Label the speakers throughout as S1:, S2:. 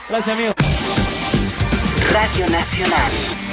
S1: Gracias, amigo.
S2: Radio Nacional.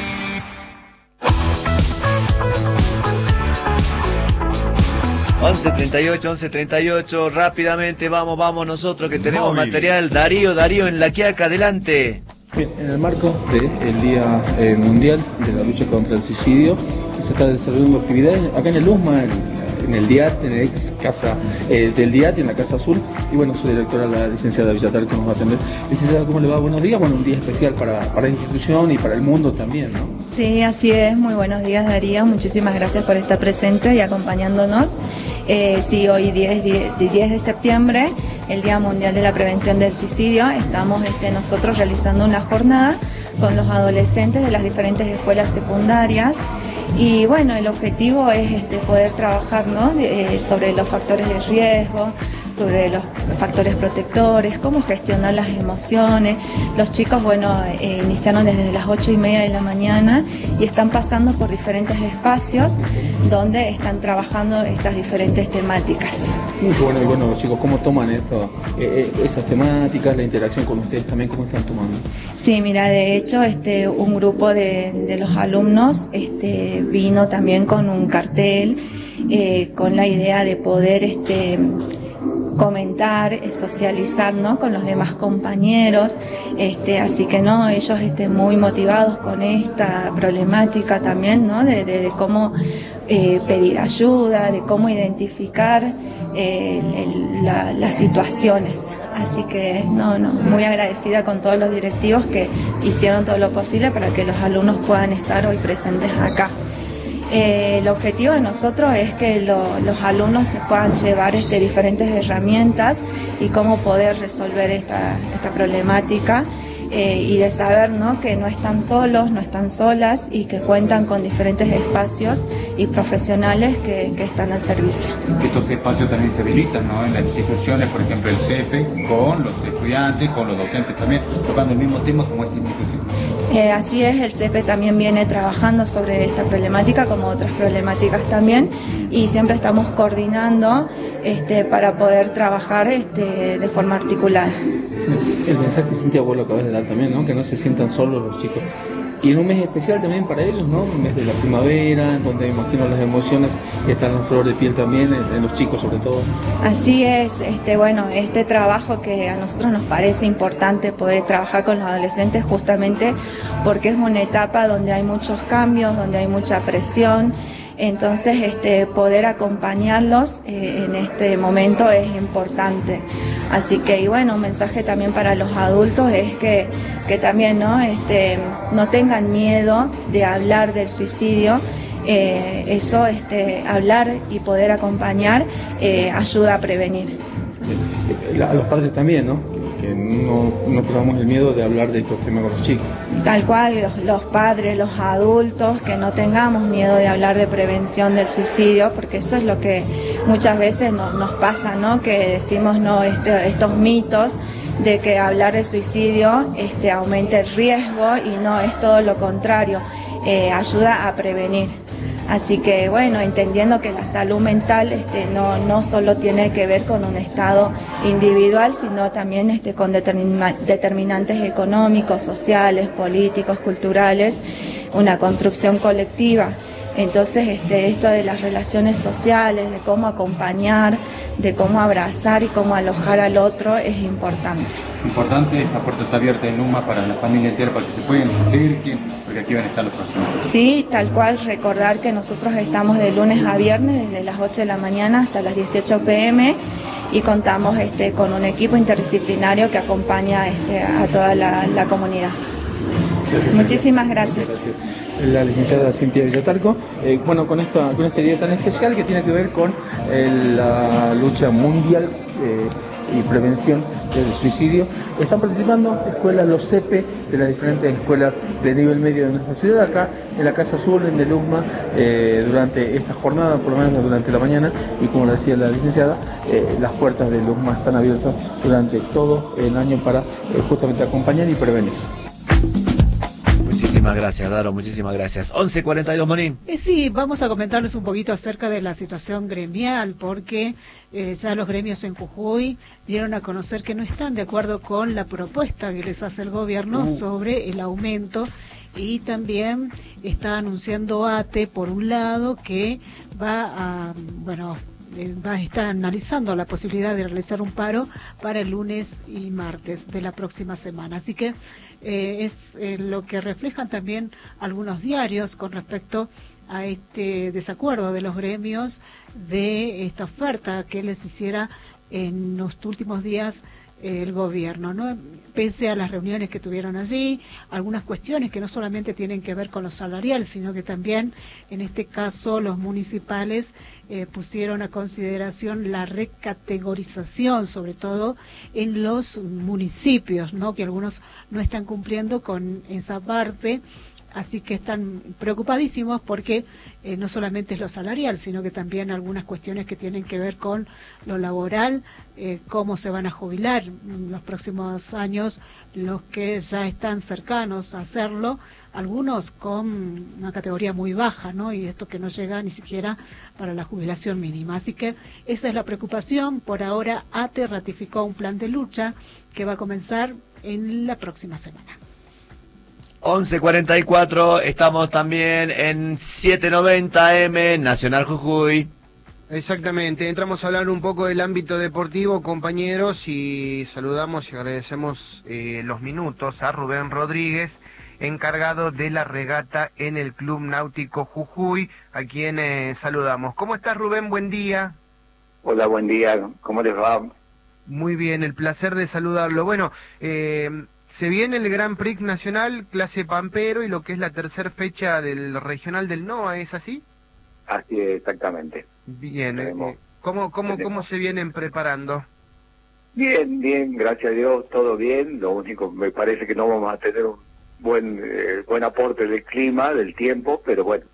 S3: Once 38, rápidamente vamos nosotros que tenemos material. Darío en La Quiaca, adelante.
S4: Bien, en el marco del Día Mundial de la Lucha contra el Suicidio, se está desarrollando actividades acá en el USMA, en el DIAT, en la ex casa del DIAT, en la Casa Azul. Y bueno, su directora, la licenciada Villatal, que nos va a atender. Licenciada, ¿cómo le va? Buenos días. Bueno, un día especial para la institución y para el mundo también, ¿no?
S5: Sí, así es. Muy buenos días, Darío. Muchísimas gracias por estar presente y acompañándonos. Sí, hoy 10 de septiembre, el Día Mundial de la Prevención del Suicidio, estamos nosotros realizando una jornada con los adolescentes de las diferentes escuelas secundarias. Y bueno, el objetivo es poder trabajar, ¿no? Sobre los factores de riesgo, sobre los factores protectores, cómo gestionar las emociones. Los chicos, bueno, iniciaron desde las 8:30 de la mañana y están pasando por diferentes espacios donde están trabajando estas diferentes temáticas.
S4: Muy bueno, y bueno, los chicos, ¿cómo toman esas temáticas, la interacción con ustedes también, cómo están tomando?
S5: Sí, mira, de hecho, un grupo de los alumnos vino también con un cartel, con la idea de poder comentar, socializar, ¿no? Con los demás compañeros, así que no, ellos muy motivados con esta problemática también, ¿no? De cómo pedir ayuda, de cómo identificar las situaciones. Así que muy agradecida con todos los directivos que hicieron todo lo posible para que los alumnos puedan estar hoy presentes acá. El objetivo de nosotros es que los alumnos se puedan llevar diferentes herramientas y cómo poder resolver esta problemática, y de saber, ¿no? Que no están solos, no están solas y que cuentan con diferentes espacios y profesionales que están al servicio.
S6: Estos espacios también se habilitan, ¿no? En las instituciones, por ejemplo el CEPE, con los estudiantes, con los docentes también, tocando el mismo tema como esta institución.
S5: Así es, el CEPE también viene trabajando sobre esta problemática, como otras problemáticas también, y siempre estamos coordinando para poder trabajar de forma articulada.
S4: El mensaje, Cintia, vos lo acabas de dar también, ¿no? Que no se sientan solos los chicos. Y en un mes especial también para ellos, ¿no? Un mes de la primavera, en donde me imagino las emociones están en flor de piel también, en los chicos sobre todo.
S5: Así es, bueno, este trabajo que a nosotros nos parece importante poder trabajar con los adolescentes justamente porque es una etapa donde hay muchos cambios, donde hay mucha presión. Entonces, poder acompañarlos en este momento es importante. Así que, y bueno, un mensaje también para los adultos es que también, ¿no? No tengan miedo de hablar del suicidio. Eso, hablar y poder acompañar ayuda a prevenir.
S4: A los padres también, ¿no? Que no perdamos el miedo de hablar de estos temas con los chicos.
S5: Tal cual, los padres, los adultos, que no tengamos miedo de hablar de prevención del suicidio, porque eso es lo que muchas veces nos pasa, ¿no? Que decimos, no, estos mitos de que hablar de suicidio aumenta el riesgo, y no, es todo lo contrario, ayuda a prevenir. Así que bueno, entendiendo que la salud mental no solo tiene que ver con un estado individual, sino también con determinantes económicos, sociales, políticos, culturales, una construcción colectiva. Entonces esto de las relaciones sociales, de cómo acompañar, de cómo abrazar y cómo alojar al otro es importante.
S6: Importante, las puertas abiertas en UMA para la familia entera, para que se puedan acerquen, porque aquí van a estar los profesionales.
S5: Sí, tal cual, recordar que nosotros estamos de lunes a viernes desde las 8 de la mañana hasta las 18 p.m. y contamos con un equipo interdisciplinario que acompaña a toda la comunidad.
S4: Gracias,
S5: muchísimas gracias.
S4: La licenciada Cintia Villatalco, bueno, con este día tan especial que tiene que ver con la lucha mundial y prevención del suicidio, están participando escuelas, los CEPE de las diferentes escuelas de nivel medio de nuestra ciudad, acá en la Casa Azul, en el USMA, durante esta jornada, por lo menos durante la mañana, y como le decía la licenciada, las puertas del USMA están abiertas durante todo el año para justamente acompañar y prevenir.
S3: Muchísimas gracias, Daro, muchísimas gracias. 11:42, Monín.
S1: Sí, vamos a comentarles un poquito acerca de la situación gremial, porque ya los gremios en Jujuy dieron a conocer que no están de acuerdo con la propuesta que les hace el gobierno sobre el aumento, y también está anunciando ATE, por un lado, que va a estar analizando la posibilidad de realizar un paro para el lunes y martes de la próxima semana. Así que es lo que reflejan también algunos diarios con respecto a este desacuerdo de los gremios de esta oferta que les hiciera en los últimos días el gobierno, ¿no? Pese a las reuniones que tuvieron allí, algunas cuestiones que no solamente tienen que ver con lo salarial, sino que también, en este caso, los municipales pusieron a consideración la recategorización, sobre todo en los municipios, ¿no? Que algunos no están cumpliendo con esa parte. Así que están preocupadísimos porque no solamente es lo salarial, sino que también algunas cuestiones que tienen que ver con lo laboral, cómo se van a jubilar en los próximos años los que ya están cercanos a hacerlo, algunos con una categoría muy baja, ¿no? Y esto que no llega ni siquiera para la jubilación mínima. Así que esa es la preocupación. Por ahora, ATE ratificó un plan de lucha que va a comenzar en la próxima semana.
S3: 11:44, estamos también en 790M, Nacional Jujuy.
S7: Exactamente, entramos a hablar un poco del ámbito deportivo, compañeros, y saludamos y agradecemos los minutos a Rubén Rodríguez, encargado de la regata en el Club Náutico Jujuy, a quien saludamos. ¿Cómo estás, Rubén? Buen día.
S8: Hola, buen día, ¿cómo les va?
S7: Muy bien, el placer de saludarlo. Bueno, se viene el Grand Prix Nacional, clase Pampero, y lo que es la tercera fecha del regional del NOA, ¿es así?
S8: Así es, exactamente.
S7: Bien, ¿cómo se vienen preparando?
S8: Bien, gracias a Dios, todo bien. Lo único, me parece que no vamos a tener un buen aporte del clima, del tiempo, pero bueno,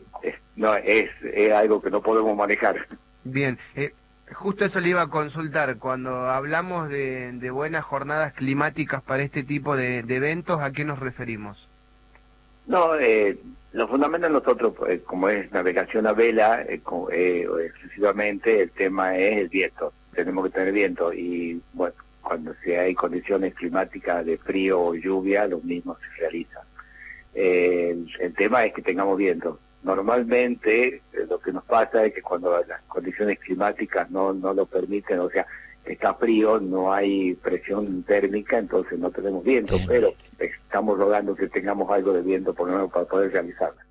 S8: es algo que no podemos manejar.
S7: Bien, justo eso le iba a consultar, cuando hablamos de buenas jornadas climáticas para este tipo de eventos, ¿a qué nos referimos?
S8: No, lo fundamental nosotros, como es navegación a vela, exclusivamente, el tema es el viento. Tenemos que tener viento y, bueno, cuando hay condiciones climáticas de frío o lluvia, lo mismo se realiza. El tema es que tengamos viento. Normalmente lo que nos pasa es que cuando las condiciones climáticas no lo permiten, o sea, está frío, no hay presión térmica, entonces no tenemos viento, pero estamos rogando que tengamos algo de viento por lo menos para poder realizarla.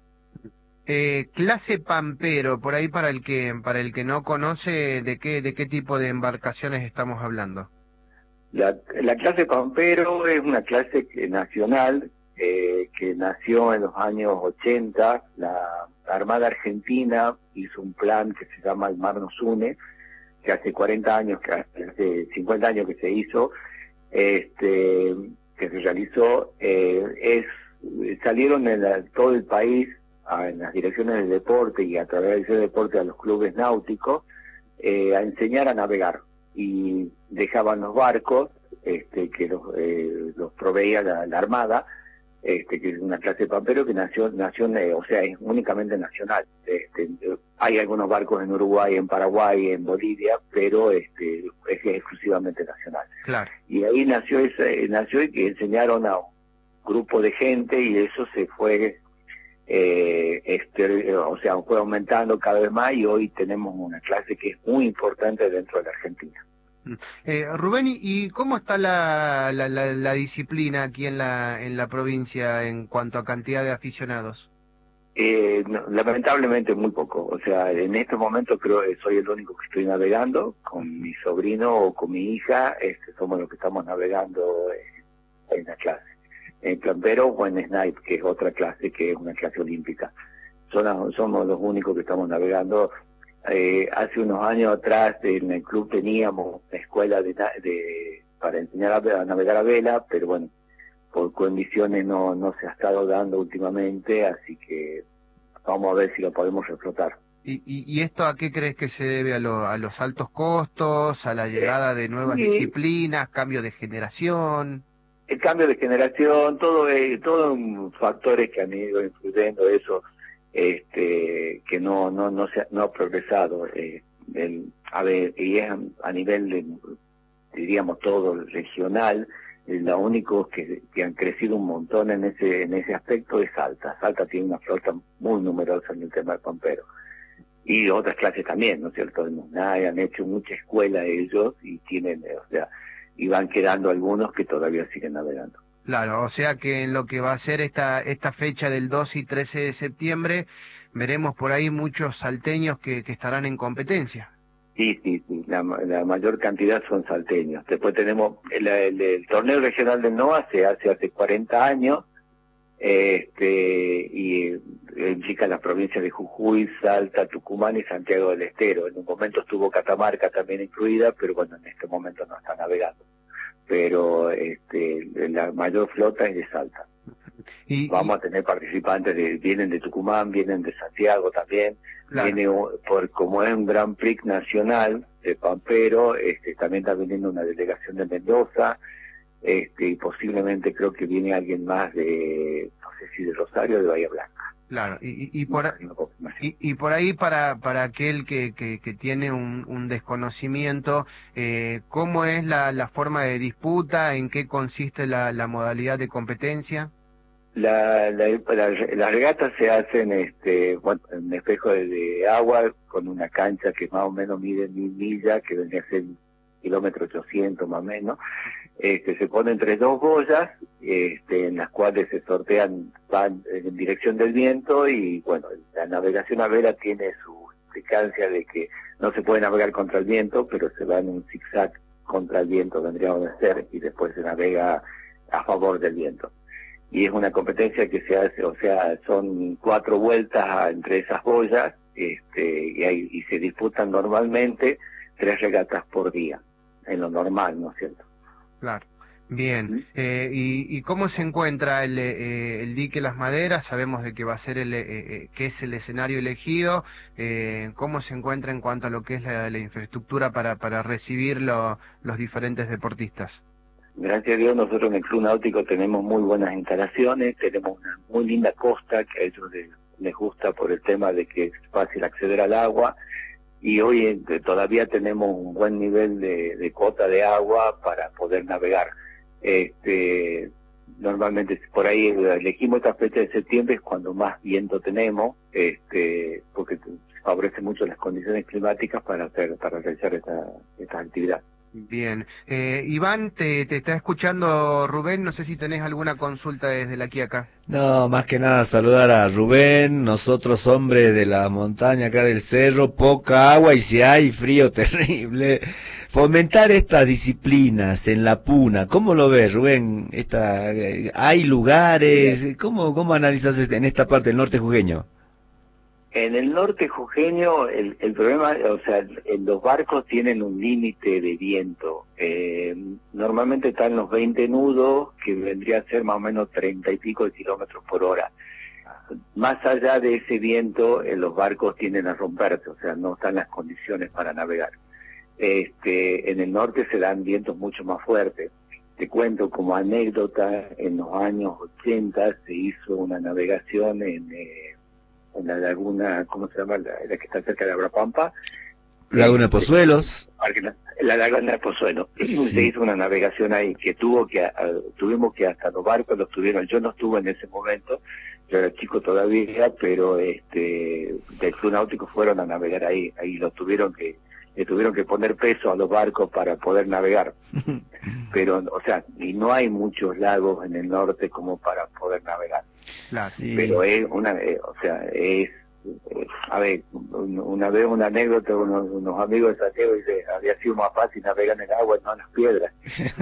S7: Clase Pampero, por ahí para el que no conoce, ¿de qué tipo de embarcaciones estamos hablando?
S8: La clase Pampero es una clase nacional que nació en los años 80. La Armada Argentina hizo un plan que se llama El Mar Nos Une, que hace 40 años, que hace 50 años que se hizo, que se realizó, salieron en todo el país, en las direcciones del deporte y a través del deporte a los clubes náuticos, a enseñar a navegar, y dejaban los barcos que los proveía la Armada, que es una clase de pampero que nació, o sea, es únicamente nacional. Hay algunos barcos en Uruguay, en Paraguay, en Bolivia, pero es exclusivamente nacional.
S7: Claro.
S8: Y ahí nació y que enseñaron a un grupo de gente, y eso se fue, o sea, fue aumentando cada vez más, y hoy tenemos una clase que es muy importante dentro de la Argentina.
S7: Rubén, ¿y cómo está la disciplina aquí en la provincia en cuanto a cantidad de aficionados?
S8: No, lamentablemente muy poco. O sea, en estos momentos creo que soy el único que estoy navegando. Con mi sobrino o con mi hija, somos los que estamos navegando en la clase. En Pampero o en Snipe, que es otra clase, que es una clase olímpica. Somos los únicos que estamos navegando. Hace unos años atrás en el club teníamos una escuela para enseñar a navegar a vela, pero bueno, por condiciones no se ha estado dando últimamente, así que vamos a ver si lo podemos reflotar.
S7: ¿Y esto a qué crees que se debe? ¿A los altos costos, a la llegada de nuevas disciplinas, cambio de generación?
S8: el cambio de generación, todo factores que han ido influyendo eso, que no ha progresado. A ver, y es a nivel diríamos todo regional. Lo único que han crecido un montón en ese aspecto es Salta. Salta tiene una flota muy numerosa en el tema del pampero. Y otras clases también, ¿no es cierto? Han hecho mucha escuela ellos y tienen, y van quedando algunos que todavía siguen navegando.
S7: Claro, o sea que en lo que va a ser esta fecha del 12 y 13 de septiembre, veremos por ahí muchos salteños que estarán en competencia.
S8: Sí, la mayor cantidad son salteños. Después tenemos el torneo regional del NOA se hace 40 años, y implica las provincias de Jujuy, Salta, Tucumán y Santiago del Estero. En un momento estuvo Catamarca también incluida, pero bueno, en este momento no está navegando. Pero la mayor flota es de Salta. Vamos a tener participantes vienen de Tucumán, vienen de Santiago también. Claro. Como es un Grand Prix nacional de pampero, también está viniendo una delegación de Mendoza, y posiblemente creo que viene alguien más no sé si de Rosario o de Bahía Blanca.
S7: Claro, y por ahí para aquel que tiene un desconocimiento, ¿cómo es la forma de disputa? ¿En qué consiste la modalidad de competencia?
S8: Las regatas se hacen en espejo de agua, con una cancha que más o menos mide 1000 millas, que vendría a ser 1.800 más o menos. Se ponen entre dos boyas, en las cuales se sortean, van en dirección del viento, y bueno, la navegación a vela tiene su implicancia de que no se puede navegar contra el viento, pero se va en un zigzag contra el viento, vendríamos a ser, y después se navega a favor del viento. Y es una competencia que se hace, o sea, son 4 vueltas entre esas boyas, y se disputan normalmente 3 regatas por día, en lo normal, ¿no es cierto?
S7: Claro, bien. ¿Y cómo se encuentra el dique Las Maderas? Sabemos de que va a ser que es el escenario elegido. ¿Cómo se encuentra en cuanto a lo que es la infraestructura para recibir los diferentes deportistas?
S8: Gracias a Dios, nosotros en el Club Náutico tenemos muy buenas instalaciones, tenemos una muy linda costa que a ellos les gusta por el tema de que es fácil acceder al agua, y hoy todavía tenemos un buen nivel de cuota de agua para poder navegar. Normalmente por ahí elegimos esta fecha de septiembre, es cuando más viento tenemos, porque favorece mucho las condiciones climáticas para realizar esta actividad.
S7: Bien. Iván, te está escuchando Rubén, no sé si tenés alguna consulta desde la Quiaca.
S3: No, más que nada saludar a Rubén, nosotros hombres de la montaña acá del cerro, poca agua y si hay frío terrible. Fomentar estas disciplinas en la puna, ¿cómo lo ves, Rubén? ¿Hay lugares? ¿Cómo analizas en esta parte del norte jujeño?
S8: En el norte jujeño el problema, o sea, los barcos tienen un límite de viento. Normalmente están los 20 nudos, que vendría a ser más o menos 30 y pico de kilómetros por hora. Más allá de ese viento, los barcos tienden a romperse, o sea, no están las condiciones para navegar. En el norte se dan vientos mucho más fuertes. Te cuento como anécdota, en los años 80 se hizo una navegación en la laguna, ¿cómo se llama? La que está cerca de Abrapampa.
S3: Laguna de Pozuelos.
S8: La laguna de Pozuelos. Sí. Se hizo una navegación ahí que tuvimos que hasta los barcos los tuvieron. Yo no estuve en ese momento, yo era chico todavía, pero del Club Náutico fueron a navegar ahí. Ahí le tuvieron que poner peso a los barcos para poder navegar. Pero, o sea, y no hay muchos lagos en el norte como para poder navegar.
S7: Claro.
S3: Sí.
S8: Pero es a ver, una vez una anécdota, unos amigos de Santiago dice, había sido más fácil navegar en el agua y no en las piedras.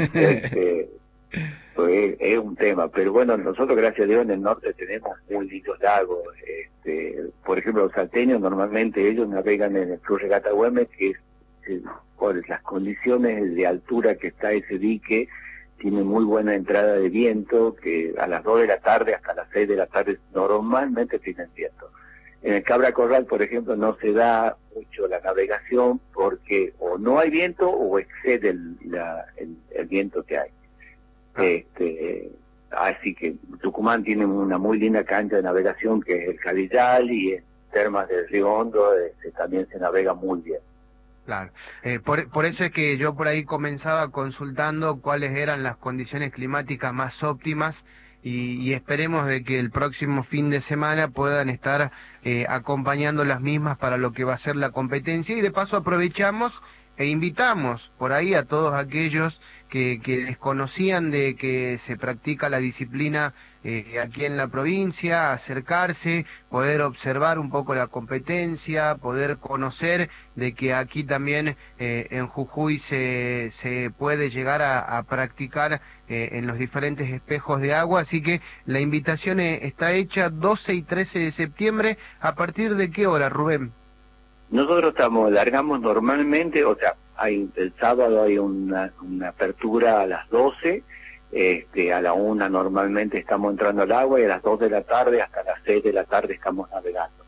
S8: Pues es un tema, pero bueno, nosotros gracias a Dios en el norte tenemos muy lindos lagos. Por ejemplo, los salteños normalmente ellos navegan en el Club Regata Güemes, que es por las condiciones de altura que está ese dique, tiene muy buena entrada de viento, que a las 2 de la tarde hasta las 6 de la tarde normalmente tienen viento. En el Cabra Corral, por ejemplo, no se da mucho la navegación porque o no hay viento o excede el viento que hay. Así que Tucumán tiene una muy linda cancha de navegación que es el Cadillal, y en Termas del Río Hondo también se navega muy bien.
S7: Claro, por eso es que yo por ahí comenzaba consultando cuáles eran las condiciones climáticas más óptimas y esperemos de que el próximo fin de semana puedan estar acompañando las mismas para lo que va a ser la competencia, y de paso aprovechamos e invitamos por ahí a todos aquellos que desconocían de que se practica la disciplina aquí en la provincia, acercarse, poder observar un poco la competencia, poder conocer de que aquí también en Jujuy se puede llegar a practicar en los diferentes espejos de agua. Así que la invitación está hecha 12 y 13 de septiembre. ¿A partir de qué hora, Rubén?
S8: Nosotros largamos normalmente, o sea, el sábado hay una apertura a las 12, a la 1 normalmente estamos entrando al agua, y a las 2 de la tarde hasta las 6 de la tarde estamos navegando.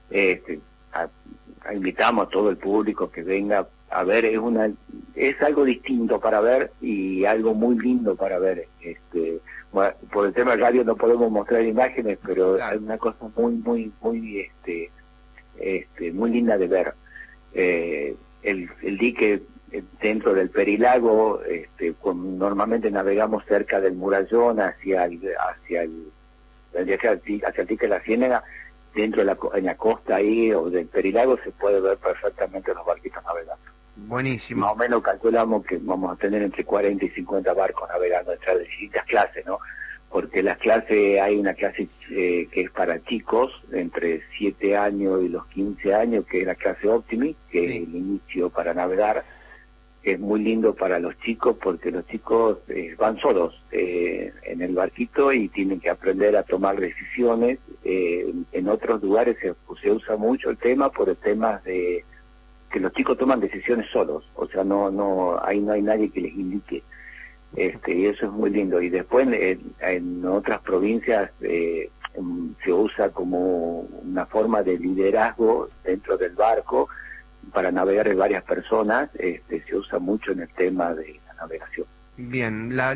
S8: Invitamos a todo el público que venga a ver, es algo distinto para ver y algo muy lindo para ver. Bueno, por el tema de radio no podemos mostrar imágenes, pero claro, es una cosa muy linda de ver. El dique dentro del Perilago, normalmente navegamos cerca del Murallón hacia el dique de la Ciénaga. Dentro en la costa ahí o del Perilago se puede ver perfectamente los barquitos navegando.
S7: Buenísimo.
S8: Más o menos calculamos que vamos a tener entre 40 y 50 barcos navegando entre las distintas clases, ¿no? Porque las clases, hay una clase que es para chicos entre 7 años y los 15 años, que es la clase Optimi, que es el inicio para navegar, que es muy lindo para los chicos, porque los chicos van solos en el barquito y tienen que aprender a tomar decisiones. En otros lugares se usa mucho el tema por el tema de que los chicos toman decisiones solos, o sea, ahí no hay nadie que les indique. Y eso es muy lindo. Y después en otras provincias se usa como una forma de liderazgo dentro del barco para navegar en varias personas. Se usa mucho en el tema de la navegación.
S7: Bien,